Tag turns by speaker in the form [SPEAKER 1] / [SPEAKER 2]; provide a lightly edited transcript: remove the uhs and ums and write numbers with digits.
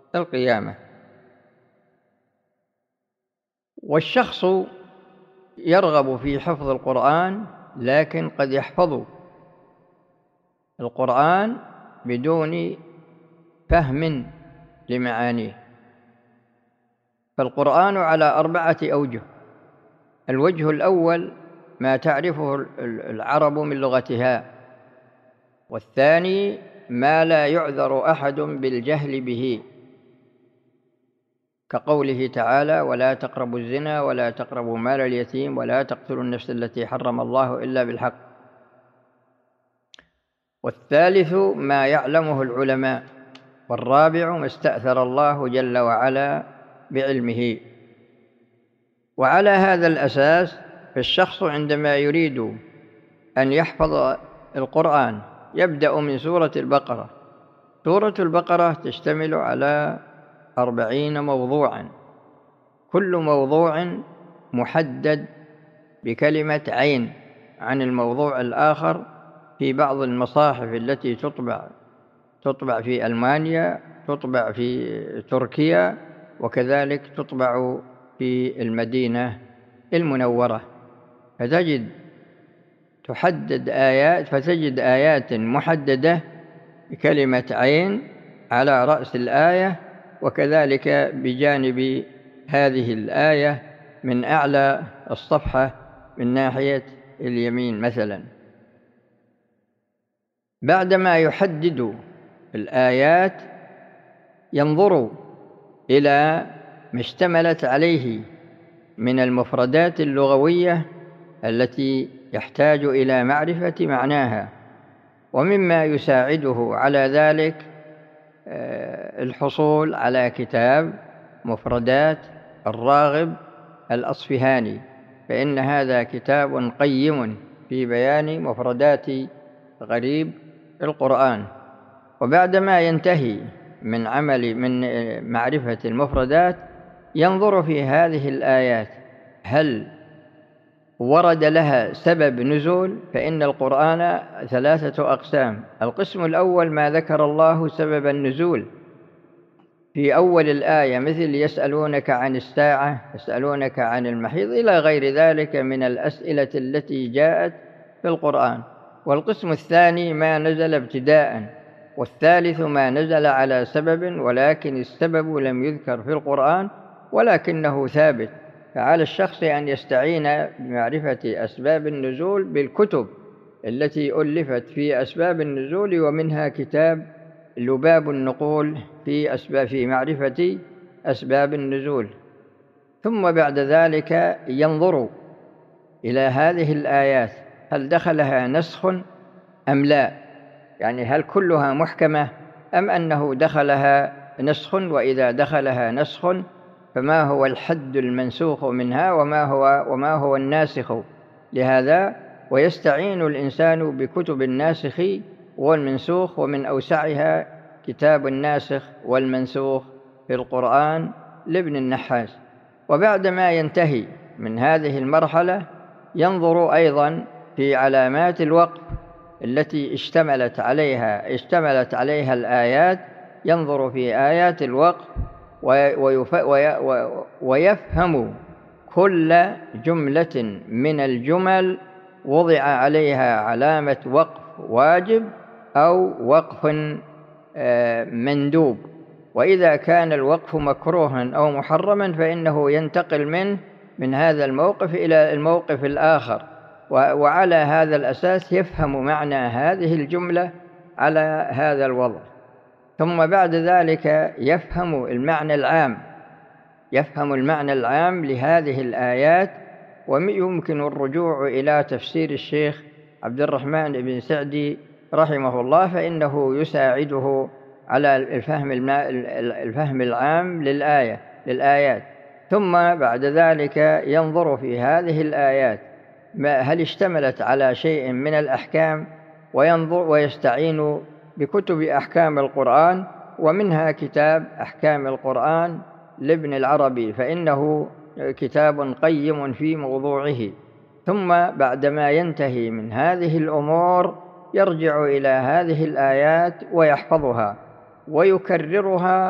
[SPEAKER 1] القيامة. والشخص يرغب في حفظ القرآن، لكن قد يحفظ القرآن بدون فهم لمعانيه. فالقرآن على 4 أوجه. الوجه الأول ما تعرفه العرب من لغتها، والثاني ما لا يعذر أحد بالجهل به، كقوله تعالى: ولا تقربوا الزنا ولا تقربوا مال اليتيم ولا تقتلوا النفس التي حرم الله إلا بالحق. والثالث ما يعلمه العلماء. والرابع ما استأثر الله جل وعلا بعلمه. وعلى هذا الأساس فالشخص عندما يريد أن يحفظ القرآن يبدأ من سورة البقرة. سورة البقرة تشتمل على 40 موضوعا، كل موضوع محدد بكلمة عين عن الموضوع الآخر. في بعض المصاحف التي تطبع في ألمانيا، تطبع في تركيا، وكذلك تطبع في المدينة المنورة، فتجد آيات محددة بكلمة عين على رأس الآية، وكذلك بجانب هذه الآية من أعلى الصفحة من ناحية اليمين مثلا. بعدما يحدد الآيات ينظر إلى ما اشتملت عليه من المفردات اللغوية التي يحتاج إلى معرفة معناها. ومما يساعده على ذلك الحصول على كتاب مفردات الراغب الأصفهاني، فإن هذا كتاب قيم في بيان مفردات غريب القرآن. وبعدما ينتهي من معرفة المفردات ينظر في هذه الآيات هل ورد لها سبب نزول، فإن القرآن 3 أقسام. القسم الأول ما ذكر الله سبب النزول في أول الآية، مثل يسألونك عن الساعة، يسألونك عن المحيض، إلى غير ذلك من الأسئلة التي جاءت في القرآن. والقسم الثاني ما نزل ابتداءً. والثالث ما نزل على سبب ولكن السبب لم يذكر في القرآن ولكنه ثابت. فعلى الشخص أن يستعين بمعرفة أسباب النزول بالكتب التي ألفت في أسباب النزول، ومنها كتاب لباب النقول في معرفة أسباب النزول. ثم بعد ذلك ينظر إلى هذه الآيات هل دخلها نسخ أم لا، يعني هل كلها محكمة أم أنه دخلها نسخ، وإذا دخلها نسخ فما هو الحد المنسوخ منها وما هو الناسخ لهذا. ويستعين الإنسان بكتب الناسخ والمنسوخ، ومن أوسعها كتاب الناسخ والمنسوخ في القرآن لابن النحاس. وبعدما ينتهي من هذه المرحلة ينظر أيضا في علامات الوقف التي اشتملت عليها الآيات، ينظر في آيات الوقف ويفهم كل جملة من الجمل وضع عليها علامة وقف واجب أو وقف مندوب. وإذا كان الوقف مكروها أو محرما فإنه ينتقل من هذا الموقف إلى الموقف الآخر، وعلى هذا الأساس يفهم معنى هذه الجملة على هذا الوضع. ثم بعد ذلك يفهم المعنى العام لهذه الآيات. ويمكن الرجوع إلى تفسير الشيخ عبد الرحمن بن سعدي رحمه الله، فإنه يساعده على الفهم العام للآيات. ثم بعد ذلك ينظر في هذه الآيات هل اشتملت على شيء من الأحكام، ويستعين بكتب أحكام القرآن، ومنها كتاب أحكام القرآن لابن العربي، فإنه كتاب قيم في موضوعه. ثم بعدما ينتهي من هذه الأمور يرجع إلى هذه الآيات ويحفظها ويكررها